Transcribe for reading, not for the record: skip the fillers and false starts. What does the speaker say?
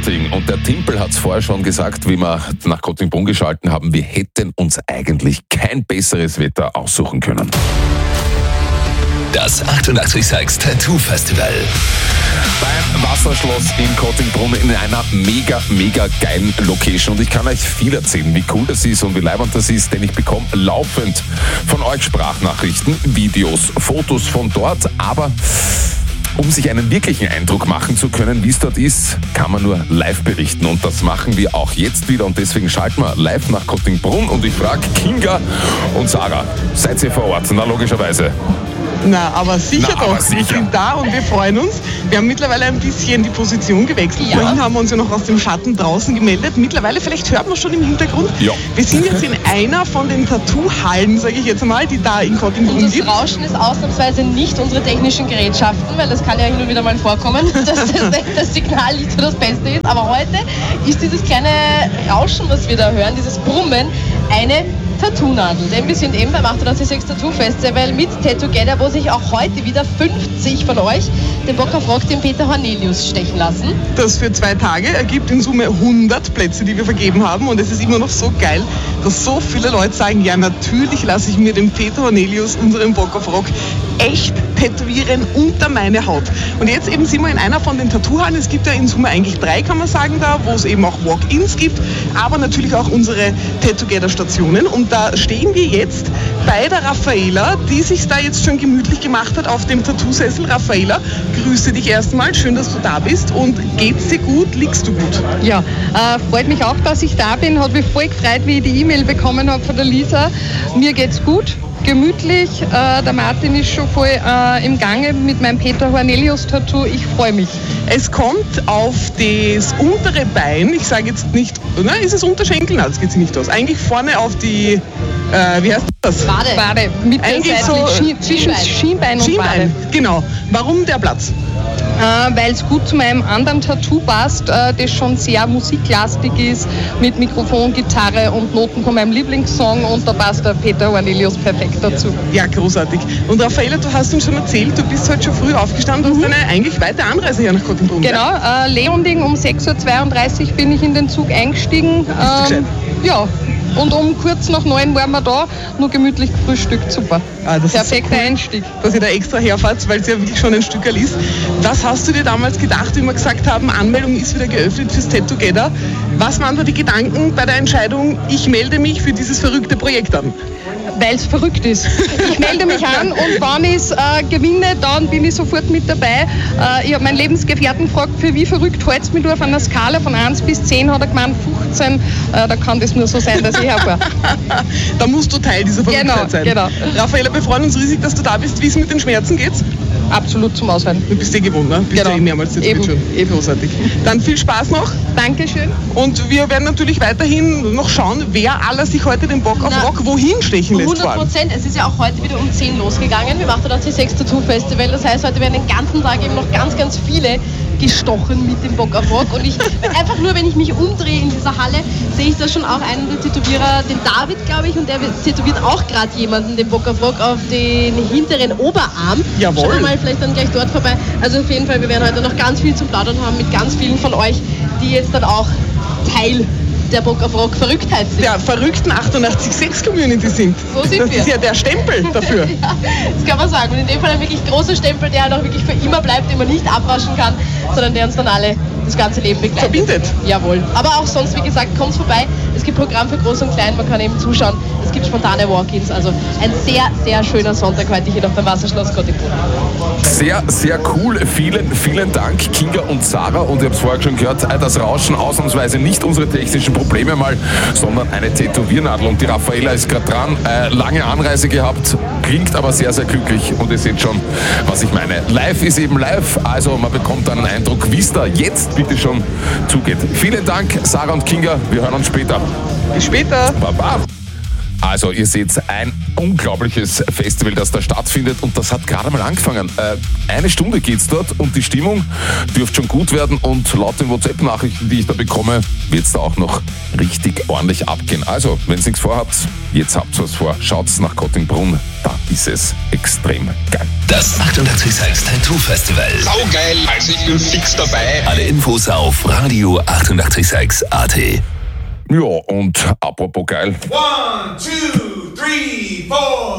Frühlingsfrühling und der Timpel hat es vorher schon gesagt, wie wir nach Kottingbrunn geschalten haben, wir hätten uns eigentlich kein besseres Wetter aussuchen können. Das 886 Tattoo Festival. Beim Wasserschloss in Kottingbrunn in einer mega geilen Location. Und ich kann euch viel erzählen, wie cool das ist und wie leibend das ist, denn ich bekomme laufend von euch Sprachnachrichten, Videos, Fotos von dort. Aber um sich einen wirklichen Eindruck machen zu können, wie es dort ist, kann man nur live berichten. Und das machen wir auch jetzt wieder. Und deswegen schalten wir live nach Kottingbrunn. Und ich frage Kinga und Sarah, seid ihr vor Ort? Na, logischerweise. Na, aber sicher doch. Aber sicher. Wir sind da und wir freuen uns. Wir haben mittlerweile ein bisschen die Position gewechselt. Ja. Vorhin haben wir uns ja noch aus dem Schatten draußen gemeldet. Mittlerweile, vielleicht hört man schon im Hintergrund, Ja. wir sind jetzt in einer von den Tattoo-Hallen, sage ich jetzt einmal, die da in Kottingbrunn Und das gibt. Rauschen ist ausnahmsweise nicht unsere technischen Gerätschaften, weil das kann ja hin und wieder mal vorkommen, dass das Signal nicht so das Beste ist. Aber heute ist dieses kleine Rauschen, was wir da hören, dieses Brummen, eine Tattoo-Nadel. Denn wir sind eben beim 886 Tattoo Festival mit Tattoo-Together, wo sich auch heute wieder 50 von euch den Bock auf Rock, den Peter Hornelius, stechen lassen. Das für 2 Tage ergibt in Summe 100 Plätze, die wir vergeben haben. Und es ist immer noch so geil, dass so viele Leute sagen, ja, natürlich lasse ich mir den Peter Hornelius, unseren Bock auf Rock, echt tätowieren unter meine Haut. Und jetzt eben sind wir in einer von den Tattoo-Hallen. Es gibt ja in Summe eigentlich 3, kann man sagen, da, wo es eben auch Walk-ins gibt, aber natürlich auch unsere Tattoo-Together-Stationen. Und da stehen wir jetzt bei der Raffaela, die sich da jetzt schon gemütlich gemacht hat auf dem Tattoo-Sessel. Raffaela, grüße dich erstmal. Schön, dass du da bist. Und geht's dir gut? Liegst du gut? Ja, freut mich auch, dass ich da bin. Hat mich voll gefreut, wie ich die E-Mail bekommen habe von der Lisa. Mir geht's gut, gemütlich. Der Martin ist schon voll im Gange mit meinem Peter Hornelius-Tattoo. Ich freue mich. Es kommt auf das untere Bein, ich sage jetzt nicht, ist es Unterschenkel? Nein, das geht sich nicht aus. Eigentlich vorne auf die, wie heißt das? Wade, mit Eigentlich zwischen Schienbein und Wade. Genau. Warum der Platz? Weil es gut zu meinem anderen Tattoo passt, das schon sehr musiklastig ist, mit Mikrofon, Gitarre und Noten von meinem Lieblingssong, und da passt der Peter Hornelius perfekt dazu. Ja, großartig. Und Raffaela, du hast uns schon erzählt, du bist heute schon früh aufgestanden und hast eine eigentlich weite Anreise hier nach Kottingbrunn. Genau, Leonding um 6.32 Uhr bin ich in den Zug eingestiegen. Ja, und um kurz nach 9 waren wir da, nur gemütlich gefrühstückt, super. Das Perfekter ist so cool, Einstieg. dass ihr da extra herfahrt, weil es ja wirklich schon ein Stückerl ist. Was hast du dir damals gedacht, wie wir gesagt haben, Anmeldung ist wieder geöffnet fürs Tattoo-Together? Was waren da die Gedanken bei der Entscheidung, ich melde mich für dieses verrückte Projekt an? Weil es verrückt ist. Ich melde mich an und wenn ich es gewinne, dann bin ich sofort mit dabei. Ich habe meinen Lebensgefährten gefragt, für wie verrückt hält es mich auf einer Skala von 1 bis 10, hat er gemeint 15. Da kann das nur so sein, dass ich herfahre. Da musst du Teil dieser Verrücktheit sein. Genau. Raffaela, wir freuen uns riesig, dass du da bist. Wie es mit den Schmerzen geht? Absolut zum Aushalten. Du bist gewohnt, ne? Bist Genau. Mehrmals jetzt Eben. schon. Großartig. Dann viel Spaß noch. Dankeschön. Und wir werden natürlich weiterhin noch schauen, wer alles sich heute den Bock auf Rock wohin stechen lässt. 100%. Es ist ja auch heute wieder um 10 losgegangen. Wir machen das 886 Tattoo Festival. Das heißt, heute werden den ganzen Tag eben noch ganz viele gestochen mit dem Bock auf Rock. Und ich einfach nur, wenn ich mich umdrehe in dieser Halle, sehe ich da schon auch einen der Tätowierer, den David, glaube ich, und der tätowiert auch gerade jemanden den Bock auf Rock auf den hinteren Oberarm. Jawohl. Schauen wir mal vielleicht dann gleich dort vorbei. Also auf jeden Fall, wir werden heute noch ganz viel zum Plaudern haben mit ganz vielen von euch, die jetzt dann auch Teil der Bock auf Rock Verrücktheit sind. Der verrückten 886 Community sind. So sind das wir. ist ja der Stempel dafür. Ja, das kann man sagen. Und in dem Fall ein wirklich großer Stempel, der halt auch wirklich für immer bleibt, den man nicht abwaschen kann, sondern der uns dann alle das ganze Leben begleitet. Verbindet. Jawohl. Aber auch sonst, wie gesagt, kommt vorbei. Es gibt Programm für Groß und Klein, man kann eben zuschauen. Es gibt spontane Walk-ins. Also ein sehr schöner Sonntag heute hier noch beim Wasserschloss Kottingbrunn. Sehr cool. Vielen Dank, Kinga und Sarah. Und ich habe es vorher schon gehört, das Rauschen ausnahmsweise nicht unsere technischen Probleme mal, sondern eine Tätowiernadel. Und die Raffaela ist gerade dran. Lange Anreise gehabt, klingt aber sehr glücklich. Und ihr seht schon, was ich meine. Live ist eben live, also man bekommt einen Eindruck, wie es da jetzt bitte schon zugeht. Vielen Dank, Sarah und Kinga. Wir hören uns später. Bis später. Baba. Also ihr seht, ein unglaubliches Festival, das da stattfindet und das hat gerade mal angefangen. 1 Stunde geht's dort und die Stimmung dürfte schon gut werden und laut den WhatsApp-Nachrichten, die ich da bekomme, wird's da auch noch richtig ordentlich abgehen. Also, wenn ihr nichts vorhabt, jetzt habt ihr was vor. Schaut's nach Kottingbrunn, da ist es extrem geil. Das 886 Tattoo Festival. Saugeil, also ich bin fix dabei. Alle Infos auf Radio 886 AT. Ja, und apropos geil. 1, 2, 3, 4.